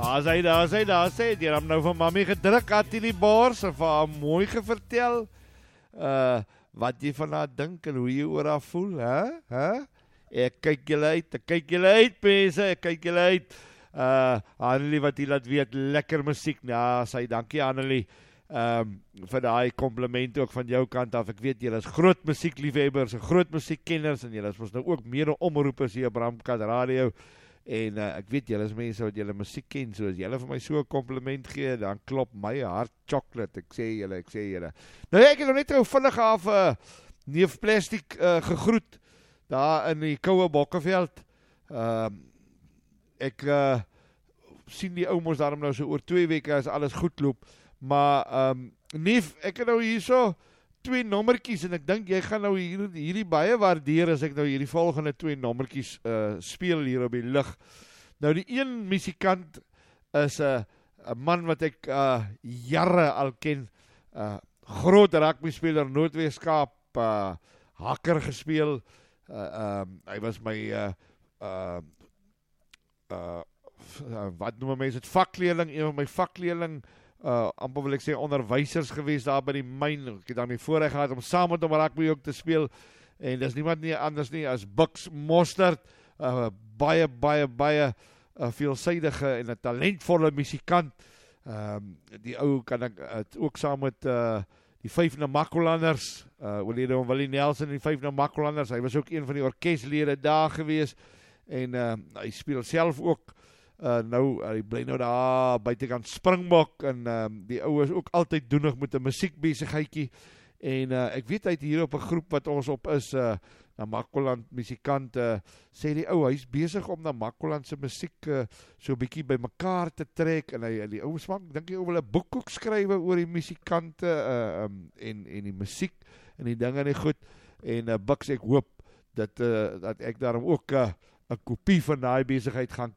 Daar sê, die het hom nou van mami gedruk, had in die bors, en vir haar mooi gevertel, wat jy van haar dink, en hoe jy oor haar voel, hè? Ek kyk julle uit, mense, ek kyk julle uit, Annelie wat jy laat weet, lekker musiek, ja, sê dankie Annelie, vir die compliment ook van jou kant af, ek weet julle is groot musiekliefhebbers, groot musiekkenners, en julle is ons nou ook meer omroepers hier op Ramkat Radio, en ek weet julle is mense wat julle musiek ken, so as julle vir my so 'n compliment gee, dan klop my hart chocolate, ek sê julle. Nou ek het nog net vinnig af neef Plastic gegroet, daar in die koue Bokkeveld, ek sien die oumos daarom nou so oor 2 weke as alles goed loop, maar neef, ek het nou hier so 2 nommertjies, en ek dink jy gaan nou hierdie baie waardeer as ek nou hierdie volgende 2 nommertjies speel hier op die lig. Nou die een musikant is 'n man wat ek jare al ken, groot rugby speler, Noordwes-Kaap, hakker gespeel, hy was my wat noem mense dit, vakleerling, een van my vakleerling, amper wil ek sê onderwysers gewees daar by die myn, ek het daarmee voorreg gehad om saam met hom rugby ook te speel, en dis niemand nie anders nie as Bux Mostert, baie veelsidige en 'n talentvolle musikant, die ou kan ek ook saam met die 5 Namakolanders, oorlede om Willie Nelson, die 5 Namakolanders, hy was ook een van die orkeslede daar gewees, en hy speel self ook, nou, hy bly nou daar buitekant Springbok, en die ou is ook altyd doenig met 'n musiekbesigheidjie, en ek weet hy het hier op 'n groep wat ons op is, Namakoland musikant, sê die ou, hy is besig om Namakoland se musiek so 'n bietjie by mekaar te trek, en die ou smak, dink jy ou wil 'n boek ook skrywe oor die musikante, en die musiek, en die dinge en die goed, en Bux, ek hoop, dat ek daarom ook 'n kopie van daai besigheid gaan